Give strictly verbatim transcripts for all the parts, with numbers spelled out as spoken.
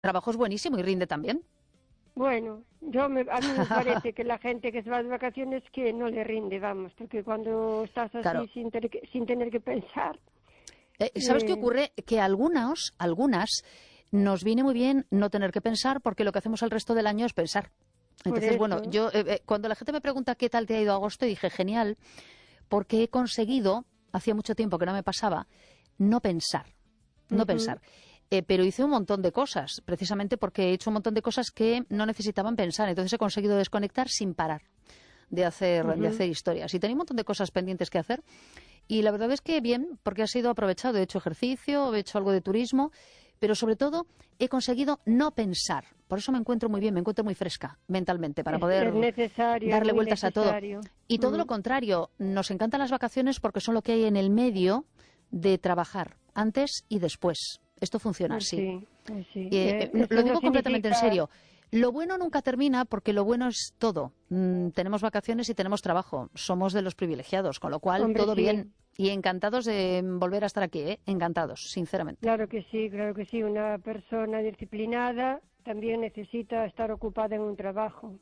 trabajo es buenísimo y rinde también. Bueno, yo me, a mí me parece que la gente que se va de vacaciones que no le rinde, vamos, porque cuando estás así Claro. sin, ter que, sin tener que pensar... Eh, ¿Sabes eh, qué ocurre? Que a algunos, algunas nos viene muy bien no tener que pensar porque lo que hacemos el resto del año es pensar. Entonces, bueno, yo eh, eh, cuando la gente me pregunta qué tal te ha ido agosto, dije, genial, porque he conseguido, hacía mucho tiempo que no me pasaba, no pensar, no uh-huh. pensar. Eh, pero hice un montón de cosas, precisamente porque he hecho un montón de cosas que no necesitaban pensar. Entonces he conseguido desconectar sin parar de hacer, uh-huh. de hacer historias. Y tenía un montón de cosas pendientes que hacer. Y la verdad es que bien, porque ha sido aprovechado. He hecho ejercicio, he hecho algo de turismo, pero sobre todo he conseguido no pensar. Por eso me encuentro muy bien, me encuentro muy fresca mentalmente para poder es necesario, darle muy vueltas necesario. a todo. Y todo mm. lo contrario, nos encantan las vacaciones porque son lo que hay en el medio de trabajar, antes y después. Esto funciona Pues así. Sí, pues sí. Eh, eh, lo digo no completamente significa... en serio. Lo bueno nunca termina porque lo bueno es todo. Mm, tenemos vacaciones y tenemos trabajo. Somos de los privilegiados, con lo cual Hombre, todo sí. bien. Y encantados de volver a estar aquí, ¿eh? Encantados, sinceramente. Claro que sí, claro que sí. Una persona disciplinada también necesita estar ocupada en un trabajo.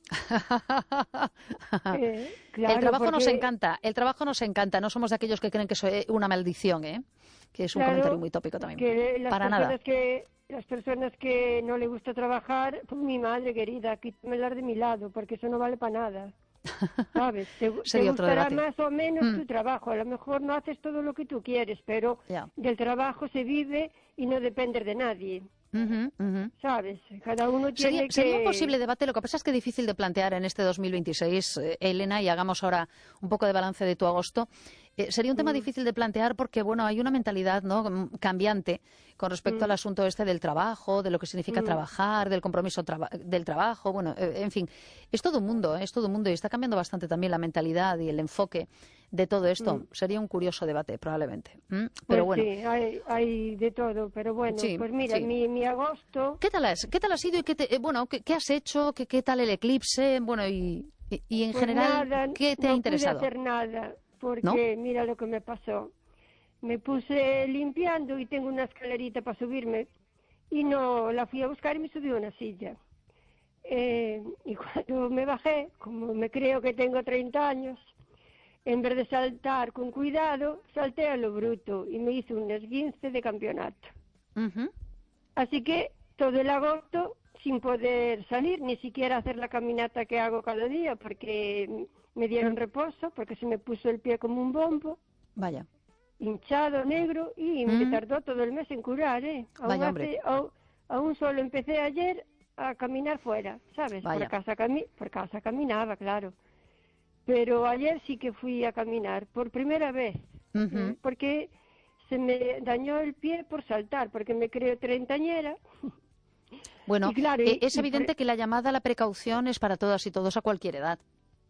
eh, claro, el trabajo porque... nos encanta, el trabajo nos encanta. No somos de aquellos que creen que es una maldición, ¿eh? Que es un claro, comentario muy tópico también. Que las Para personas nada. que las personas que no le gusta trabajar, pues mi madre querida, quítamelas de mi lado, porque eso no vale para nada. ¿Sabes? Te, te gustará más o menos mm. tu trabajo. A lo mejor no haces todo lo que tú quieres, pero yeah. del trabajo se vive y no dependes de nadie. Uh-huh, uh-huh. ¿Sabes? Cada uno tiene sería, que... Sería un posible debate, lo que pasa es que es difícil de plantear en este dos mil veintiséis, eh, Elena, y hagamos ahora un poco de balance de tu agosto. Eh, sería un tema mm. difícil de plantear porque, bueno, hay una mentalidad, ¿no?, cambiante con respecto mm. al asunto este del trabajo, de lo que significa mm. trabajar, del compromiso traba del trabajo, bueno, eh, en fin, es todo un mundo, ¿eh? es todo un mundo y está cambiando bastante también la mentalidad y el enfoque de todo esto. Mm. Sería un curioso debate, probablemente. ¿Mm? Pero pues bueno. sí, hay, hay de todo, pero bueno, sí, pues mira, sí. mi, mi agosto... ¿Qué tal has, qué tal ha sido y qué, te, eh, bueno, qué, qué has hecho, qué, qué tal el eclipse, bueno, y, y, y en pues general, nada, qué te no ha interesado? No pude hacer nada, porque ¿No? mira lo que me pasó. Me puse limpiando y tengo una escalerita para subirme y no la fui a buscar y me subí a una silla. Eh, y cuando me bajé, como me creo que tengo treinta años, en vez de saltar con cuidado, salté a lo bruto y me hice un esguince de campeonato. Uh-huh. Así que todo el agosto sin poder salir, ni siquiera hacer la caminata que hago cada día, porque me dieron reposo, porque se me puso el pie como un bombo. Vaya. Hinchado, negro, y me Mm. tardó todo el mes en curar, ¿eh? Aún, Vaya, hace, hombre. aún, aún solo empecé ayer a caminar fuera, ¿sabes? Vaya. Por casa, cami por casa caminaba, claro. Pero ayer sí que fui a caminar, por primera vez, Uh-huh. ¿eh? Porque se me dañó el pie por saltar, porque me creo treintañera. Bueno, y claro, eh, y, es evidente que la llamada a la precaución es para todas y todos a cualquier edad.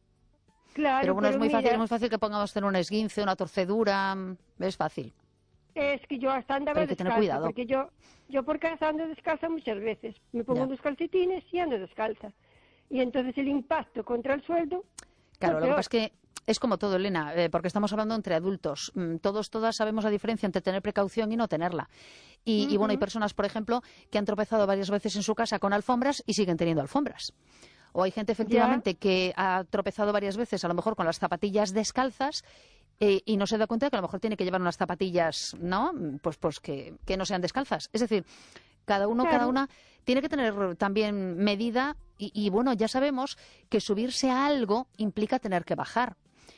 Claro, pero bueno, pero es muy mira, fácil, es muy fácil que pongamos tener un esguince, una torcedura, es fácil. Es que yo hasta andaba Pero hay que tener descalza, cuidado. porque yo yo por casa ando descalza muchas veces. Me pongo Ya. unos calcetines y ando descalza. Y entonces el impacto contra el sueldo... Claro, pues lo que peor. pasa es que es como todo, Elena, eh, porque estamos hablando entre adultos. Mm, Todos, todas sabemos la diferencia entre tener precaución y no tenerla. Y, Uh-huh. y bueno, hay personas, por ejemplo, que han tropezado varias veces en su casa con alfombras y siguen teniendo alfombras. O hay gente, efectivamente, Ya. que ha tropezado varias veces, a lo mejor con las zapatillas descalzas, eh, y no se da cuenta de que a lo mejor tiene que llevar unas zapatillas, ¿no? Pues, pues que, que no sean descalzas. Es decir, cada uno, Claro. cada una tiene que tener también medida y, y, bueno, ya sabemos que subirse a algo implica tener que bajar.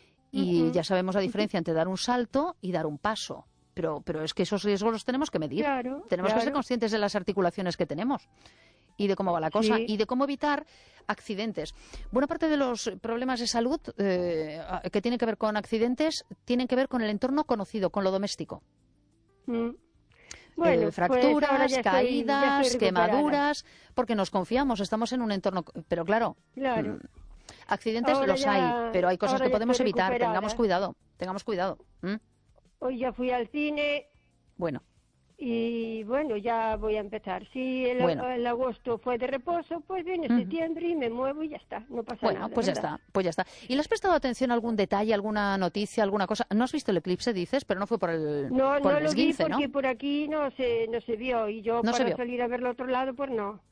Y Uh-huh. ya sabemos la diferencia entre dar un salto y dar un paso. Pero, pero es que esos riesgos los tenemos que medir. Claro, tenemos claro. que ser conscientes de las articulaciones que tenemos y de cómo va la cosa Sí. y de cómo evitar accidentes. Buena parte de los problemas de salud eh, que tienen que ver con accidentes tienen que ver con el entorno conocido, con lo doméstico. Mm. Bueno, eh, fracturas, pues ahora ya estoy- caídas, ya estoy recuperada. quemaduras, porque nos confiamos, estamos en un entorno... Pero claro, Claro. mm, accidentes Ahora los ya- hay, pero hay cosas ahora que ya podemos estoy evitar. recuperada. Tengamos cuidado, tengamos cuidado. ¿Mm? Hoy ya fui al cine Bueno, Y bueno, ya voy a empezar. Si el, Bueno. el agosto fue de reposo, pues viene Ujú. septiembre y me muevo y ya está, no pasa Bueno, nada. pues ya ¿verdad? está, pues ya está. ¿Y le has prestado atención a algún detalle, alguna noticia, alguna cosa? No has visto el eclipse, dices, pero no fue por el, No, por no el lo vi esguince, ¿no? porque por aquí no se, no se vio y yo No se para vio. salir a verlo otro lado, pues no.